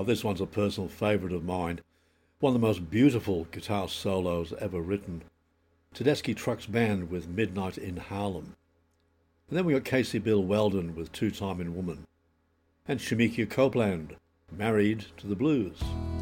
this one's a personal favourite of mine. One of the most beautiful guitar solos ever written. Tedeschi Trucks Band with Midnight in Harlem. And then we got Casey Bill Weldon with Two Timing Woman. And Shemekia Copeland, Married to the Blues.